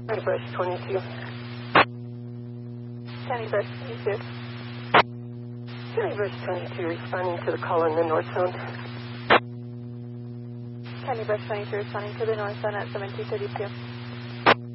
County Brush 22. County Brush 22. County Brush 22 responding to the call on the north zone. County Brush 22 responding to the north zone at 7232.